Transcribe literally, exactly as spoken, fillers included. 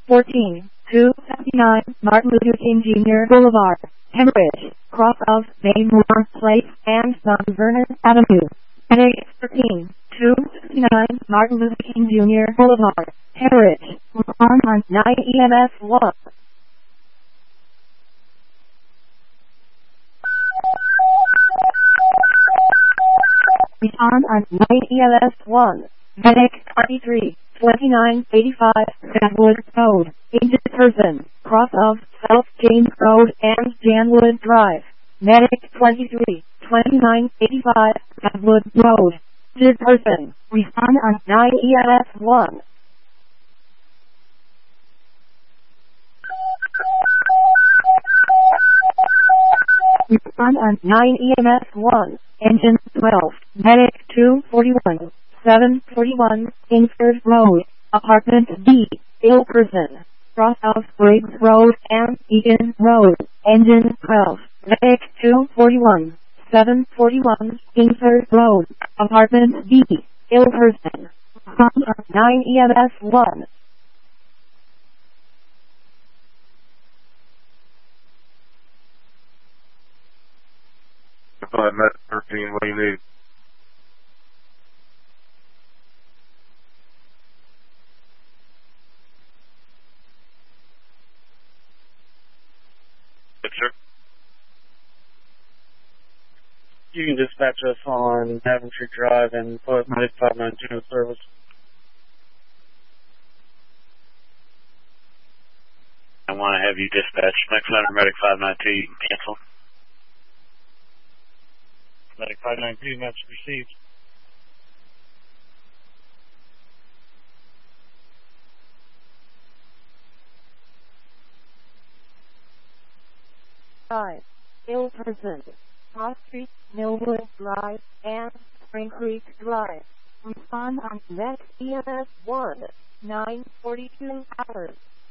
fourteen, two seventy-nine Martin Luther King Junior Boulevard, Hemorrhage, cross of Baymore Place and Mount Vernon Avenue. Medic thirteen, two sixty-nine Martin Luther King Junior Boulevard, Hemorrhage, on on nine E M S one. On on nine E M S one. Medic twenty-three, twenty-nine eighty-five Janwood Road, aged person, cross of South James Road and Janwood Drive. Medic twenty-three, twenty-nine eighty-five Janwood Road, aged person, respond on nine E M S one. Respond on nine E M S one. Engine twelve, Medic two forty-one, seven forty-one, Kingsford Road, Apartment B, ill person, cross of Briggs Road and Egan Road, Engine twelve, Medic two forty-one, seven forty-one, Kingsford Road, Apartment B, ill person, from nine E M S one. five thirteen, what do you need? Yes, sir. You can dispatch us on Daventry Drive and put Medic five nine two in service. I want to have you dispatch next letter Medic five nine two, you can cancel. Medic five nine two, message received. Five, ill person, Cross Street, Millwood Drive, and Spring Creek Drive. Respond on next E M S one, nine forty-two hours.